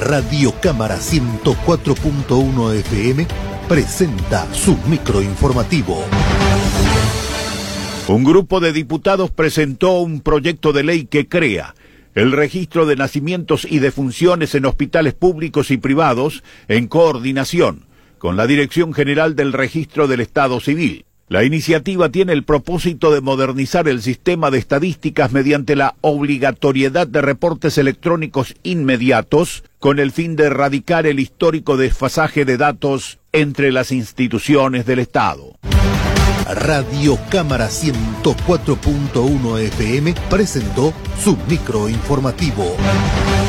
Radio Cámara 104.1 FM presenta su microinformativo. Un grupo de diputados presentó un proyecto de ley que crea el registro de nacimientos y defunciones en hospitales públicos y privados en coordinación con la Dirección General del Registro del Estado Civil. La iniciativa tiene el propósito de modernizar el sistema de estadísticas mediante la obligatoriedad de reportes electrónicos inmediatos con el fin de erradicar el histórico desfasaje de datos entre las instituciones del Estado. Radio Cámara 104.1 FM presentó su microinformativo.